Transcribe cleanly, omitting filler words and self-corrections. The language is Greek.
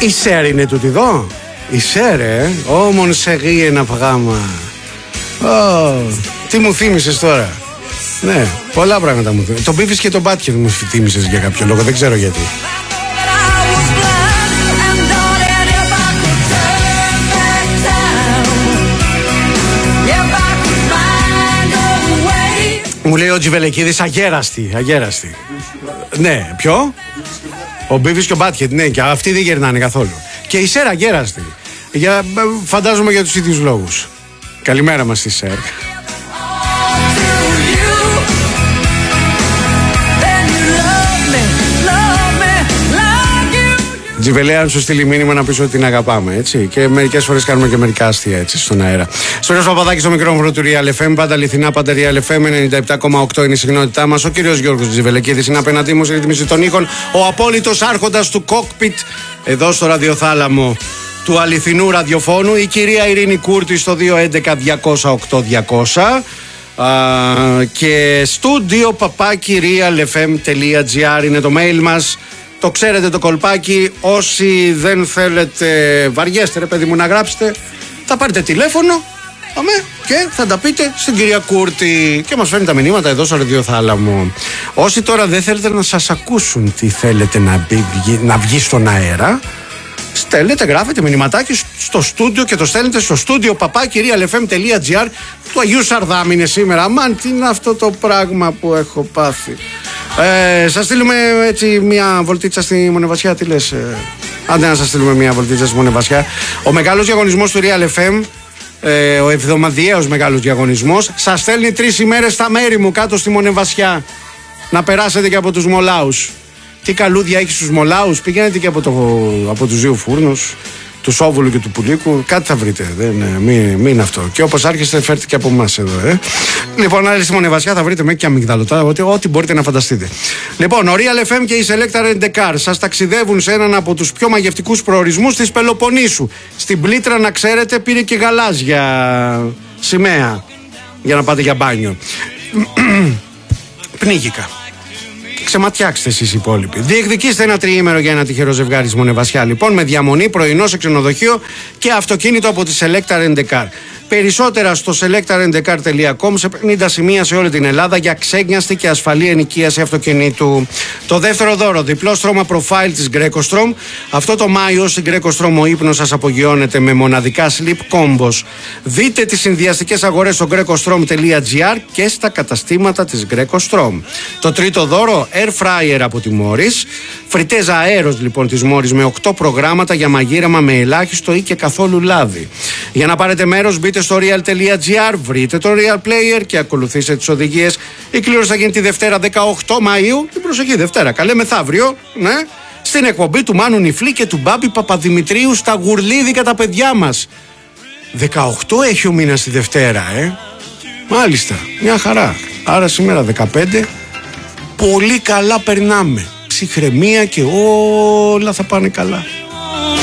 Η Σέρ είναι τούτη εδώ. Η Σέρ, Όμον σεγεί ένα πράγμα. Τι μου θύμισες τώρα. Ναι, πολλά πράγματα μου θύμισες. Τον Beavis και τον Butthead μου θύμισες για κάποιο λόγο, δεν ξέρω γιατί. Μου λέει ο Τζιβελεκίδης αγέραστη. Ναι, ποιο? Ο Beavis και ο Butthead, ναι, και αυτοί δεν γερνάνε καθόλου. Και η Σέρ αγέραστη. Φαντάζομαι για τους ίδιους λόγους. Καλημέρα μας στη Σέρ. Τζιβελέα, αν σου στείλει μήνυμα να πεις ότι την αγαπάμε, έτσι. Και μερικές φορές κάνουμε και μερικά αστεία, έτσι, στον αέρα. Σπύρος Παπαδάκης στο μικρόφωνο του Real FM. Πάντα αληθινά, πάντα Real FM. 97,8 είναι η συχνότητά μας. Ο κύριος Γιώργος Τζιβελεκίδης είναι απέναντί μου σε ρύθμιση των ήχων. Ο απόλυτος άρχοντας του κόκπιτ εδώ στο ραδιοθάλαμο του αληθινού ραδιοφώνου. Η κυρία Ειρήνη Κούρτη στο 211-208-200. Και στούντιο παπάκι realfm.gr είναι το mail μας. Το ξέρετε το κολπάκι. Όσοι δεν θέλετε, βαριέστε ρε παιδί μου να γράψετε, θα πάρετε τηλέφωνο και θα τα πείτε στην κυρία Κούρτη. Και μας φέρνει τα μηνύματα εδώ στο ραδιοθάλαμο. Όσοι τώρα δεν θέλετε να σας ακούσουν τι θέλετε να βγει στον αέρα, στέλνετε, γράφετε μηνυματάκι στο στούντιο και το στέλνετε στο στούντιο παπάκι realfm.gr. του Αγίου Σαρδάμ είναι σήμερα. Αμάν, τι είναι αυτό το πράγμα που έχω πάθει. Σας στείλουμε έτσι μια βολτίτσα στη Μονεβασιά. Τι λες, άντε να σας στείλουμε μια βολτίτσα στη Μονεβασιά. Ο μεγάλος διαγωνισμός του Real FM, ο εβδομαδιαίος μεγάλος διαγωνισμός, σας στέλνει 3 ημέρες στα μέρη μου κάτω στη Μονεβασιά. Να περάσετε και από τους Μολάους. Τι καλούδια έχει στους Μολάους. Πηγαίνετε και από τους δύο φούρνους, του Σόβουλου και του Πουλίκου. Κάτι θα βρείτε. Μην είναι αυτό. Και όπως άρχισε, φέρτε και από εμάς εδώ. Λοιπόν, άλλη στη Μονεβασιά θα βρείτε μέχρι και αμυγδαλωτά. Ό,τι μπορείτε να φανταστείτε. Λοιπόν, ο Real FM και η Selecta Rent a Car σας ταξιδεύουν σε έναν από τους πιο μαγευτικούς προορισμούς της Πελοποννήσου. Στην Πλήτρα, να ξέρετε, πήρε και γαλάζια σημαία για να πάτε για μπάνιο. Πνίγηκα. Ξεματιάξτε εσείς οι υπόλοιποι. Διεκδικήστε ένα τριήμερο για ένα τυχερό ζευγάρι στη Μονεβασιά, λοιπόν, με διαμονή, πρωινό σε ξενοδοχείο και αυτοκίνητο από τη Selecta Rent a Car. Περισσότερα στο selectarentcar.com, σε 50 σημεία σε όλη την Ελλάδα για ξέγνιαστη και ασφαλή ενοικίαση αυτοκινήτου. Το δεύτερο δώρο, διπλό στρώμα προφάιλ της Greco-Strom. Αυτό το Μάιο στην Greco-Strom ο ύπνος σας απογειώνεται με μοναδικά sleep combos. Δείτε τις συνδυαστικές αγορές στο grecostrom.gr και στα καταστήματα της Greco-Strom. Το τρίτο δώρο, air fryer από τη Morris. Φριτέζα αέρος λοιπόν της Morris με 8 προγράμματα για μαγείρεμα με ελάχιστο ή και καθόλου λάδι. Για να πάρετε μέρος, μπείτε στο real.gr, βρείτε το Real Player και ακολουθήστε τις οδηγίες. Η κλήρωση θα γίνει τη Δευτέρα 18 Μαΐου, την προσεχή Δευτέρα, καλέ μεθαύριο, ναι, στην εκπομπή του Μάνου Νιφλή και του Μπάμπη Παπαδημητρίου στα γουρλίδικα τα παιδιά μας. 18 έχει ο μήνας τη Δευτέρα, Μάλιστα, μια χαρά. Άρα σήμερα 15, πολύ καλά περνάμε. Ψυχραιμία και όλα θα πάνε καλά.